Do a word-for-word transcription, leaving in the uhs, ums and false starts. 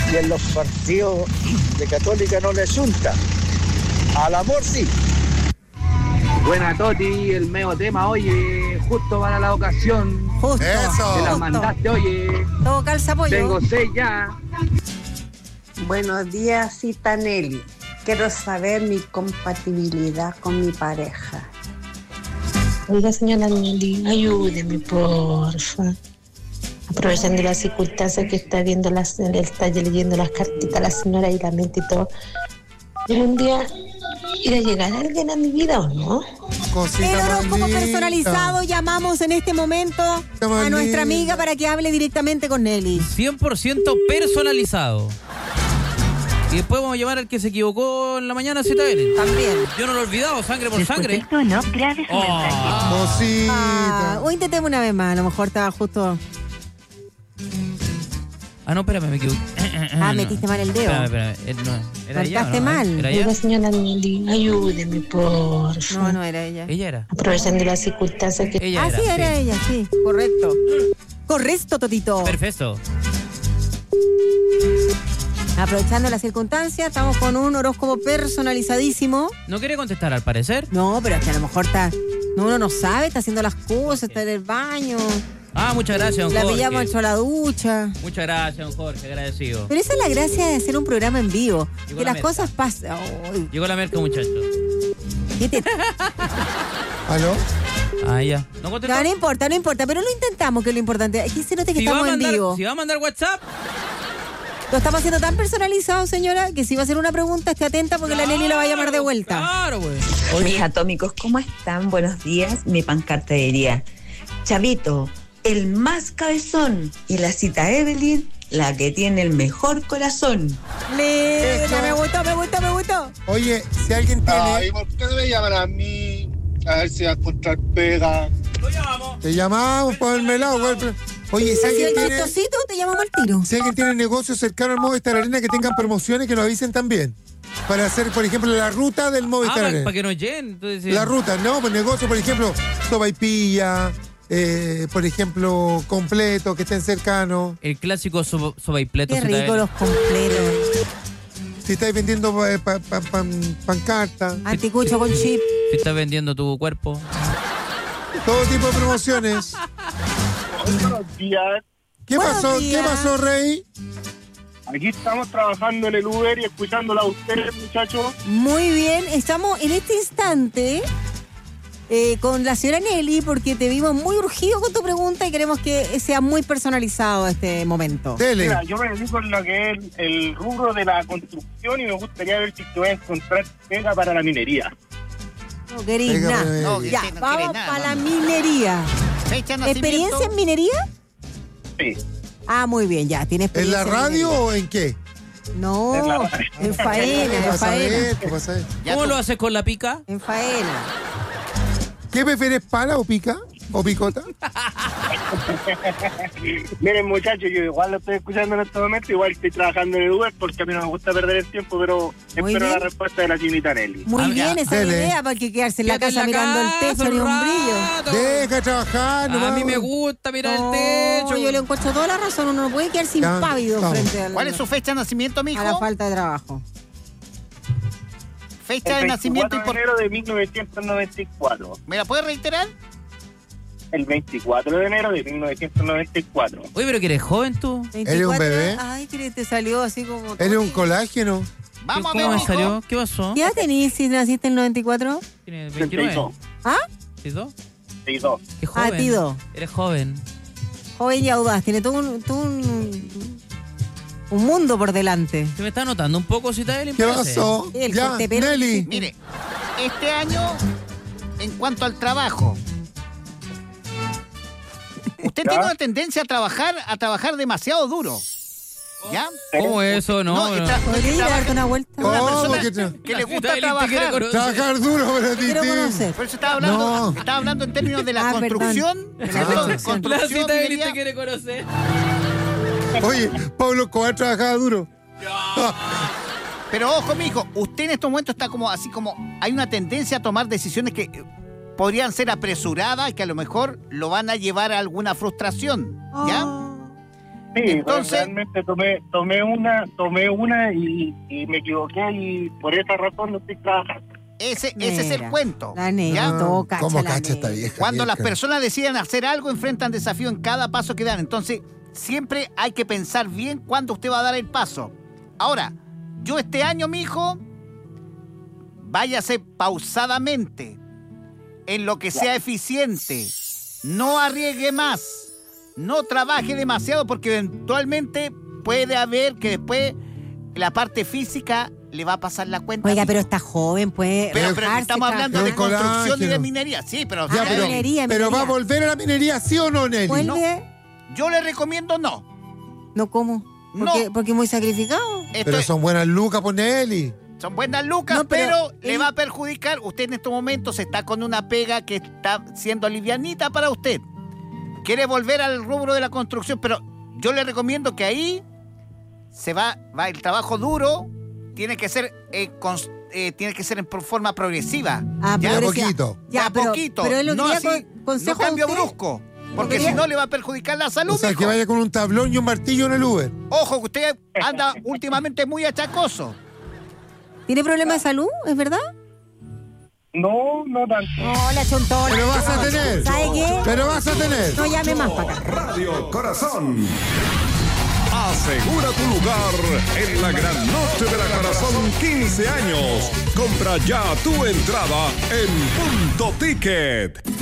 y en los partidos de Católica no les junta. Al amor sí. Buena Toti, el medio tema, oye, justo para la ocasión. Justo. Eso. Te la Justo. mandaste, oye. Todo calza pollo. Tengo seis ya. Buenos días, Cita Nelly. Quiero saber mi compatibilidad con mi pareja. Oiga, señora Nelly, ayúdeme, porfa. Aprovechando las circunstancias que está viendo, las, está leyendo las cartitas a la señora y la mente y todo. ¿Pero un día irá a llegar alguien a mi vida o no? Cosita El más horóscopo linda. personalizado, llamamos en este momento Qué más a nuestra linda. amiga para que hable directamente con Nelly. cien por ciento personalizado. Y después vamos a llamar al que se equivocó en la mañana, si está bien. También. Yo no lo he olvidado, sangre por sangre. no, grabe su Oh. mensaje. Ah, Cosita. o intentemos una vez más, a lo mejor estaba justo... Ah, no, espérame, me equivoqué. Ah, No. metiste mal el dedo. Espérame, espérame. Eh, no, ¿era ella o Marcaste no? mal. ¿Era Oiga, ella? señora Nelly, ayúdeme, porfa. No, no era ella. Ella era. Aprovechando las circunstancias que... Ella Ah, era. sí, era ella, sí. Correcto. Correcto, Totito. Perfecto. Aprovechando las circunstancias, estamos con un horóscopo personalizadísimo. ¿No quiere contestar al parecer? No, pero es que a lo mejor está... No, uno no sabe, está haciendo las cosas, está en el baño. Ah, muchas gracias, don La Jorge. pillamos hecho la ducha. Muchas gracias, don Jorge, agradecido. Pero esa es la gracia de hacer un programa en vivo. Llegó que la las merca. cosas pasan. Ay, Llegó la merca, muchacho. ¿qué te- ¿Aló? Ah, ya. ¿No contestó? No, no importa, no importa, pero lo intentamos, que es lo importante. Aquí se nota que Si va, a estamos en mandar, vivo. si va a mandar WhatsApp, Lo estamos haciendo tan personalizado, señora, que si va a hacer una pregunta, esté atenta porque la Nelly la va a llamar de vuelta. Claro, güey. Mis atómicos, ¿cómo están? Buenos días. Mi pancarta diría: Chavito, el más cabezón, y la cita Evelyn, la que tiene el mejor corazón. Le... Eso. Me gustó, me gustó, me gustó. Oye, si alguien tiene... Ay, ¿por qué no me llaman a mí? A ver si va a encontrar pega. Lo llamamos. Te llamamos por el melado, güey. Oye, si Si alguien el tiene... chistosito, te llamamos al tiro. Si alguien tiene negocios cercanos al Movistar Arena que tengan promociones, que nos avisen también. Para hacer, por ejemplo, la ruta del Ah, Movistar para, Arena. que nos lleguen. Entonces, sí. La ruta, ¿no? Pues negocio, por ejemplo, sopaipilla, eh, por ejemplo, completo, que estén cercanos. El clásico so, sobaipleto. Qué si está rico bien. los completos. Si estáis vendiendo eh, pa- pa- pan- pancarta, Anticucho con chip. Si estás vendiendo tu cuerpo. todo tipo de promociones. Buenos días. ¿Qué Buenos pasó? días. ¿Qué pasó, Rey? Aquí estamos trabajando en el Uber y escuchándola a ustedes, muchachos. Muy bien, estamos en este instante eh, con la señora Nelly porque te vimos muy urgido con tu pregunta y queremos que sea muy personalizado este momento. Dele. Mira, yo me dedico en lo que es el rubro de la construcción y me gustaría ver si te voy a encontrar pega para la minería. No querís Venga, nada. pues, No, que Ya, usted no vamos quiere nada, para la vamos. minería. Fecha de nacimiento. ¿Experiencia en minería? Sí. Ah, muy bien, ya, tiene ¿En experiencia. la radio minería. o en qué? No, En la- en faena, ¿Qué en pasa a faena. ver? ¿Qué pasa a ver? Ya ¿Cómo tú- lo haces con la pica? En faena. ¿Qué prefieres, pala o pica? ¿O picota? Miren, muchachos, yo igual lo estoy escuchando en este momento, igual estoy trabajando en el Uber porque a mí no me gusta perder el tiempo, pero Muy espero bien. la respuesta de la chinita Nelly. Muy Ah, bien, ya, esa es la dele. idea, para que quedarse en la Quédate casa mirando el casa techo ni un brillo. rato. Deja trabajar, A nomás. mí me gusta mirar No, el techo. yo le encuentro toda la razón, uno no puede quedar sin Ya, pávido vamos. frente al- ¿Cuál es su fecha de nacimiento, a la mijo? falta de trabajo. Fecha de El nacimiento veinticuatro de impor- enero de mil novecientos noventa y cuatro. ¿Me la puede reiterar? El veinticuatro de enero de mil novecientos noventa y cuatro. Oye, pero que eres joven tú. ¿Eres un bebé? Ay, que te salió así como... Eres un colágeno. Vamos a ¿Cómo ver, me mijo. salió? ¿Qué pasó? ¿Qué edad tenés si naciste en el noventa y cuatro? ¿Tienes treinta y veintinueve? dos. ¿Ah? ¿veintidós? treinta y dos. Qué joven. Ah, Tido. Eres joven. Joven y audaz, tiene todo un, todo un, un mundo por delante. ¿Se me está notando un poco, si está bien? ¿Qué pasó? El Ya, corte de pelo. Nelly. Mire, este año, en cuanto al trabajo, usted ¿Ya? tiene una tendencia a trabajar, a trabajar demasiado duro. ¿Ya? ¿Cómo eso? No, No, no. está- ¿Podría ir a darte una vuelta? Una ¿Cómo persona que tra- que le La gusta cita de Linte quiere trabajar. conocer. Trabajar duro para ti. Quiero Tim. conocer. Por eso estaba hablando, No. estaba hablando en términos de la Ah, perdón. construcción. De la ¿cierto? construcción. La Construcción, cita de minería. Linte quiere conocer. Oye, Pablo Escobar trabajaba duro. Pero ojo, mijo, usted en estos momentos está como así como hay una tendencia a tomar decisiones que eh, podrían ser apresuradas y que a lo mejor lo van a llevar a alguna frustración, ¿ya? Oh. Sí, Entonces- realmente tomé, tomé una, tomé una y, y me equivoqué y por esa razón no estoy trabajando. Ese, ese es el Mira, cuento. La Nelly, ¿ya? todo cacha ¿Cómo la cacha esta Nelly. vieja? Cuando las vieja? personas deciden hacer algo, enfrentan desafío en cada paso que dan. Entonces, siempre hay que pensar bien cuándo usted va a dar el paso. Ahora, yo este año, mijo, váyase pausadamente, en lo que sea eficiente. No arriesgue más. No trabaje demasiado porque eventualmente puede haber que después la parte física le va a pasar la cuenta. Oiga, mijo. pero está joven, puede. Pero, pero relajarse, estamos hablando de trabajar. con- construcción y de colágeno. minería. Sí, pero, Ya, Ah, pero, minería, pero minería. ¿va a volver a la minería, sí o no, Nelly? ¿Vuelve? yo le recomiendo no. No, ¿cómo? No. Porque, porque muy sacrificado. Esto Pero es- son buenas lucas, por Nelly. son buenas lucas, No, pero, pero le él- va a perjudicar. Usted en estos momentos está con una pega que está siendo livianita para usted. Quiere volver al rubro de la construcción, pero yo le recomiendo que ahí se va, va el trabajo duro, tiene que ser, eh, cons- eh, tiene que ser en pro- forma progresiva. Ah, ¿ya? De a pero decía- poquito. De Ya, a pero, poquito. pero él lo no quería así, con- consejo no cambio a usted. brusco, porque quería- si no le va a perjudicar la salud. O sea, mijo. que vaya con un tablón y un martillo en el Uber. Ojo, que usted anda últimamente muy achacoso. ¿Tiene problemas de salud? ¿Es verdad? No, no tanto. Hola, chontón. Pero vas a tener. ¿Sabe qué? Pero vas a tener. No llame más para acá. Radio Corazón. Asegura tu lugar en la gran noche de la Corazón quince años. Compra ya tu entrada en Punto Ticket.